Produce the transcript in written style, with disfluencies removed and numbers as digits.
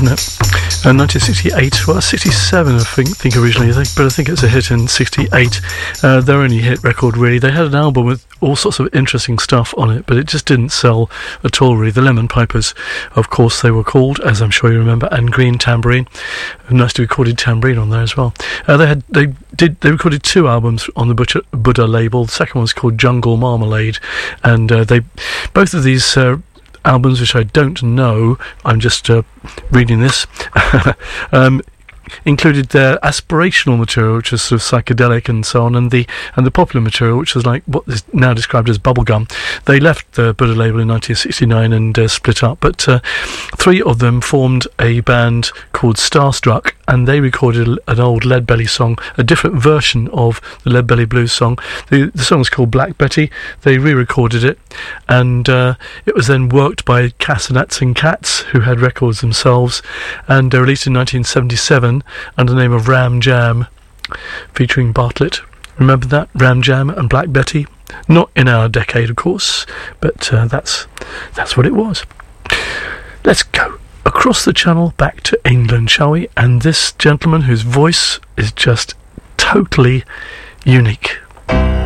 isn't it? 1968, well, 67 I think originally, but I think it's a hit in 68. Their only hit record, really. They had an album with all sorts of interesting stuff on it, but it just didn't sell at all, really. The Lemon Pipers, of course, they were called, as I'm sure you remember, and Green Tambourine. Nicely recorded tambourine on there as well. They recorded 2 albums on the Buddha label. The second one was called Jungle Marmalade, and both of these albums, which I don't know, I'm just reading this, included their aspirational material, which was sort of psychedelic and so on, and the popular material, which was like what is now described as bubblegum. They left the Buddha label in 1969 and split up, but 3 of them formed a band called Starstruck, and they recorded an old Leadbelly song, a different version of the Leadbelly Blues song. The song was called Black Betty. They re-recorded it, and it was then worked by Castanets and Cats, who had records themselves, and released in 1977 under the name of Ram Jam, featuring Bartlett. Remember that? Ram Jam and Black Betty? Not in our decade, of course, but that's what it was. Let's go across the channel back to England, shall we? And this gentleman whose voice is just totally unique.